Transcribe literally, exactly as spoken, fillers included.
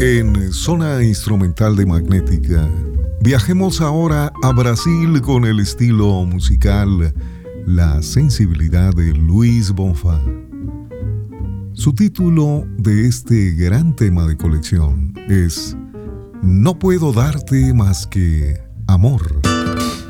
En Zona Instrumental de Magnética, viajemos ahora a Brasil con el estilo musical La Sensibilidad de Luis Bonfá. Su título de este gran tema de colección es No puedo darte más que amor.